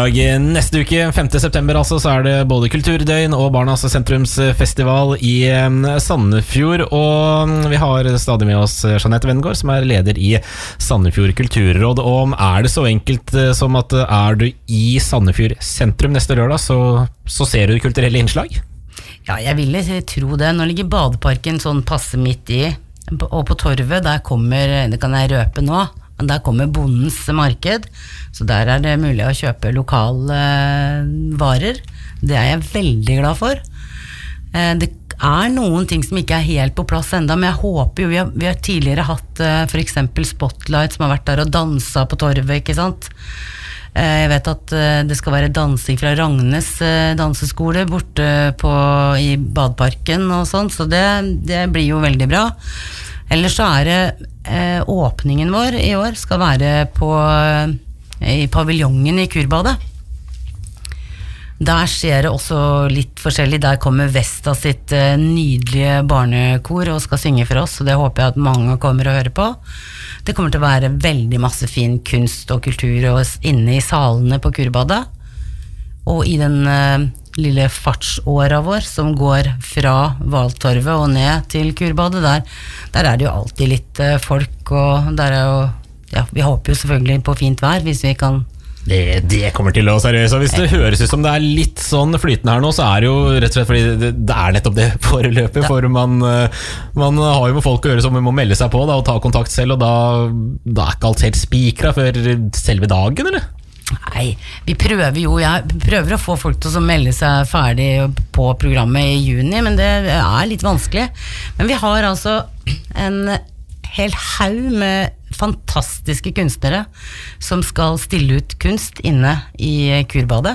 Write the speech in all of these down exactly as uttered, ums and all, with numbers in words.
lørdag neste uke, femte september altså, så er det både kulturdøgn og Barnas sentrumsfestival i Sandefjord. Og vi har stadig med oss Jeanette Vengård, som er leder i Sandefjord kulturråd. Og er det så enkelt som at er du i Sandefjord sentrum neste lørdag, så, så ser du kulturelle innslag? Ja, jeg ville tro det. Nå ligger badeparken sånn passe midt i, og på torvet, der kommer, det kan jeg røpe nå, der kommer bondens marked, så der er det mulig å kjøpe lokale varer. Det er jeg veldig glad for. Det er noen ting som ikke er helt på plass enda, men jeg håper jo, vi har, vi har tidligere hatt for eksempel Spotlight som har vært der og danset på torvet, ikke sant? Jeg vet at det skal være dansing fra Ragnes danseskole borte på, i badeparken og sånn, så det, det blir jo veldig bra. Ellers så er det eh, åpningen vår i år skal være på, i paviljongen i Kurbadet. Der skjer det også litt forskjellig. Der kommer Vesta sitt eh, nydelige barnekor og skal synge for oss, og det håper jeg at mange kommer og hører på. Det kommer til å være veldig masse fin kunst og kultur inne i salene på Kurbadet. Og i den eh, lille fartsåra vår som går fra Valtorvet og ned til Kurbadet, der, der er det jo alltid litt eh, folk, og der er jo, ja, vi håper jo selvfølgelig på fint vær, hvis vi kan. Det, det kommer til å seriøst, og hvis det høres ut som det er litt sånn flytende her nå, så er det jo rett og slett fordi det, det er nettopp det foreløpet, for man, man har jo med folk å gjøre som må melde seg på da, og ta kontakt selv, og da, da er ikke alt helt spikret før selve dagen, eller? Nei, vi prøver jo, jeg prøver å få folk til å melde seg ferdig på programmet i juni, men det er litt vanskelig. Men vi har altså en hel haug med fantastiske kunstnere som skal stille ut kunst inne i Kurbadet.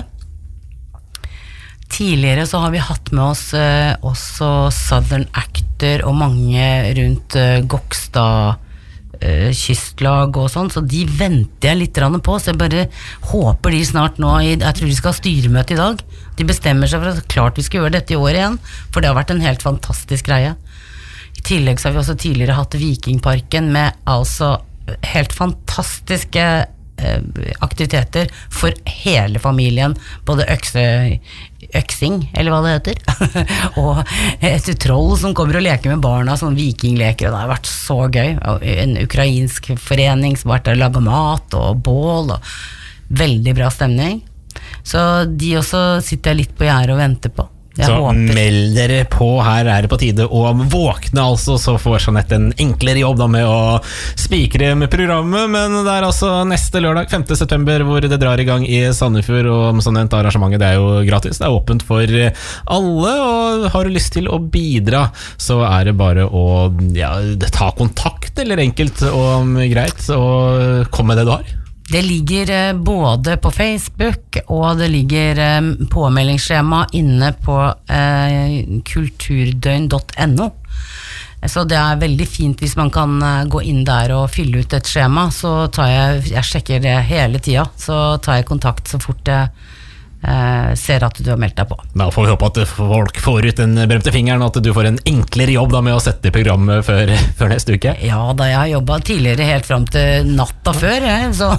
Tidligere så har vi hatt med oss eh, også Southern Actor og mange rundt eh, Gokstad Uh, kystlag og sånn, så de venter jeg litt på, så jeg bare håper de snart nå, jeg tror de skal ha styremøte i dag, de bestemmer seg for at klart vi skal gjøre dette i år igjen, for det har vært en helt fantastisk greie. I tillegg så har vi også tidligere hatt Vikingparken med altså helt fantastiske uh, aktiviteter for hele familien, både økse øksing, eller hva det heter og et troll som kommer og leker med barna, sånn vikingleker, og det har vært så gøy, en ukrainsk forening som har vært der og laget mat og bål, og veldig bra stemning, så de også sitter jeg litt på gjerdet og venter på. Jeg så håper. Meld dere på, her er det på tide å våkne altså, så får Jeanette en enklere jobb da med å spikre med programmet, men det er altså neste lørdag, femte september, hvor det drar i gang i Sandefjord, og som nevnt arrangementet, det er jo gratis, det er åpent for alle, og har du lyst til å bidra, så er det bare å ja, ta kontakt, eller enkelt og greit, og kom med det du har. Det ligger både på Facebook, og det ligger påmeldingsskjema inne på eh, kulturdøgn punktum no. Så det er veldig fint hvis man kan gå inn der og fylle ut et skjema, så tar jeg, jeg sjekker det hele tiden, så tar jeg kontakt så fort jeg eh, ser at du har meldt deg på. Da får vi håpe at folk får ut den berømte fingeren, og at du får en enklere jobb da med å sette programmet før, før neste uke. Ja, da jeg har jobbet tidligere helt frem til natta før, jeg, så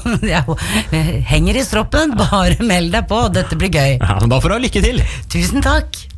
jeg henger i stroppen, bare meld deg på, dette blir gøy. Ja, men da får du ha lykke til. Tusen takk.